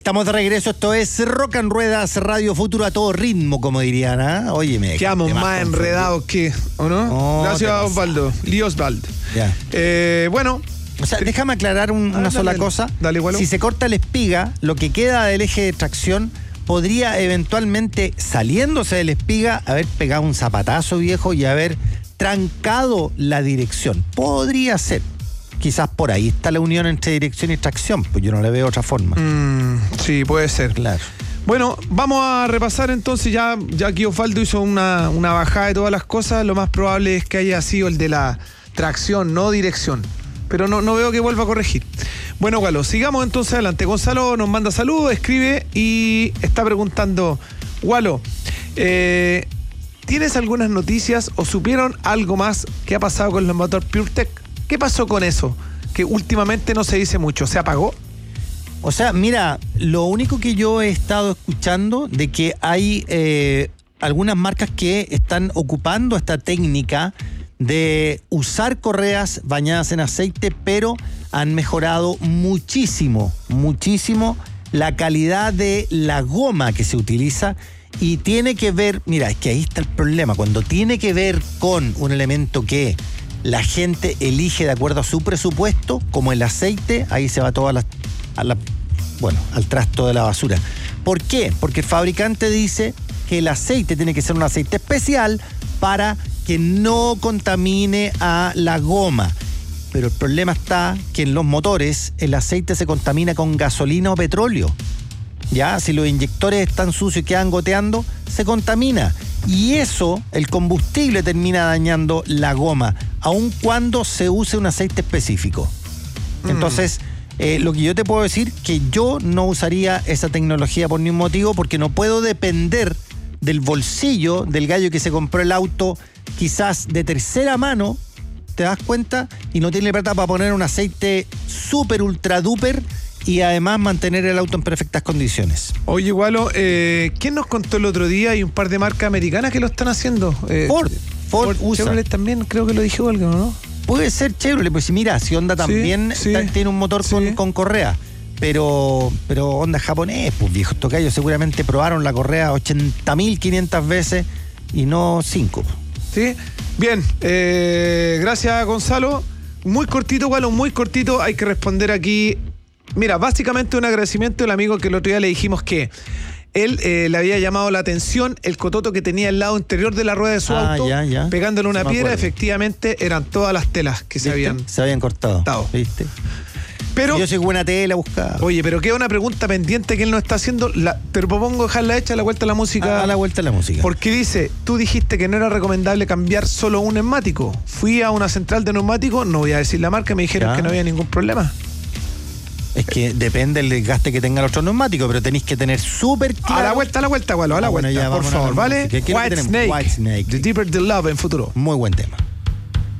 Estamos de regreso, esto es Rock and Ruedas, Radio Futuro a todo ritmo, como dirían, ¿ah? Óyeme. Quedamos más enredados que, ¿o no? Gracias a Osvaldo, Lee Osvaldo. Ya. Bueno. O sea, déjame aclarar una sola cosa. Dale, igual. Si se corta la espiga, lo que queda del eje de tracción podría eventualmente, saliéndose de la espiga, haber pegado un zapatazo viejo y haber trancado la dirección. Podría ser. Quizás por ahí está la unión entre dirección y tracción, pues yo no le veo otra forma. Sí, puede ser. Claro. Bueno, vamos a repasar entonces, ya aquí Osvaldo hizo una bajada de todas las cosas, lo más probable es que haya sido el de la tracción, no dirección. Pero no veo que vuelva a corregir. Bueno, Gualo, sigamos entonces adelante. Gonzalo nos manda saludos, escribe y está preguntando, Gualo, ¿tienes algunas noticias o supieron algo más que ha pasado con los motores PureTech? ¿Qué pasó con eso? Que últimamente no se dice mucho. ¿Se apagó? O sea, mira, lo único que yo he estado escuchando de que hay algunas marcas que están ocupando esta técnica de usar correas bañadas en aceite, pero han mejorado muchísimo la calidad de la goma que se utiliza y tiene que ver, mira, es que ahí está el problema, cuando tiene que ver con un elemento que la gente elige de acuerdo a su presupuesto, como el aceite, ahí se va todo al trasto de la basura. ¿Por qué? Porque el fabricante dice que el aceite tiene que ser un aceite especial para que no contamine a la goma. Pero el problema está que en los motores el aceite se contamina con gasolina o petróleo. Ya, si los inyectores están sucios y quedan goteando, se contamina. Y eso, el combustible termina dañando la goma, aun cuando se use un aceite específico. Entonces, lo que yo te puedo decir, que yo no usaría esa tecnología por ningún motivo, porque no puedo depender del bolsillo del gallo que se compró el auto, quizás de tercera mano, ¿te das cuenta? Y no tiene plata para poner un aceite súper, ultra, duper, y además mantener el auto en perfectas condiciones. Oye, Gualo, ¿quién nos contó el otro día? Hay un par de marcas americanas que lo están haciendo. Ford usa. Chevrolet también, creo que lo dije algo, ¿no? Puede ser Chevrolet, pues mira, si Honda también tiene un motor con correa. Pero Honda es japonés, pues viejo, estos gallos seguramente probaron la correa 80.500 veces y no 5. Sí, bien, gracias Gonzalo. Muy cortito, Gualo, muy cortito, hay que responder aquí. Mira, básicamente un agradecimiento al amigo que el otro día le dijimos que él le había llamado la atención el cototo que tenía al lado interior de la rueda de su auto, pegándole una piedra, efectivamente eran todas las telas que se habían cortado. ¿Viste? Pero, yo soy buena tela buscada. Oye, pero queda una pregunta pendiente que él no está haciendo. Te propongo dejarla hecha a la vuelta a la música. A la vuelta a la música. Porque dice, tú dijiste que no era recomendable cambiar solo un neumático. Fui a una central de neumáticos, no voy a decir la marca, me dijeron que no había ningún problema. Es que depende del desgaste que tenga el otro neumático, pero tenéis que tener súper claro. A la vuelta, Gualo, a la vuelta, ya, por favor, ¿vale? White Snake, The Deeper the Love en Futuro. Muy buen tema.